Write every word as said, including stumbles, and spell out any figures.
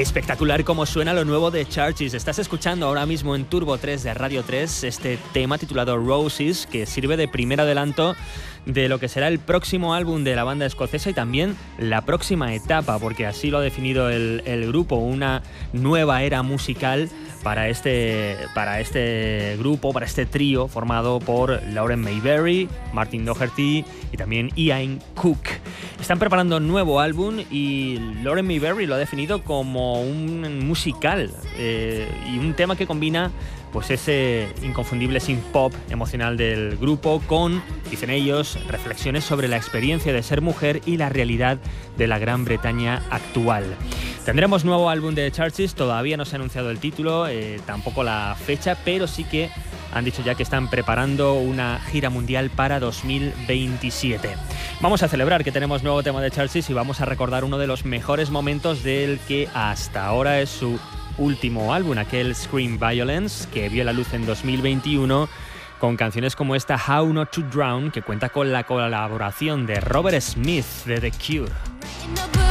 Espectacular como suena lo nuevo de Churches. Estás escuchando ahora mismo en Turbo tres de Radio tres este tema titulado Roses, que sirve de primer adelanto de lo que será el próximo álbum de la banda escocesa y también la próxima etapa, porque así lo ha definido el, el grupo, una nueva era musical para este, para este grupo, para este trío formado por Lauren Mayberry, Martin Doherty y también Ian Cook. Están preparando un nuevo álbum y Lauren Mayberry lo ha definido como un musical eh, y un tema que combina pues ese inconfundible synth pop emocional del grupo con, dicen ellos, reflexiones sobre la experiencia de ser mujer y la realidad de la Gran Bretaña actual. Tendremos nuevo álbum de Churches, todavía no se ha anunciado el título, eh, tampoco la fecha, pero sí que han dicho ya que están preparando una gira mundial para dos mil veintisiete. Vamos a celebrar que tenemos nuevo tema de Churches y vamos a recordar uno de los mejores momentos del que hasta ahora es su último álbum, aquel Scream Violence, que vio la luz en dos mil veintiuno con canciones como esta How Not to Drown, que cuenta con la colaboración de Robert Smith de The Cure.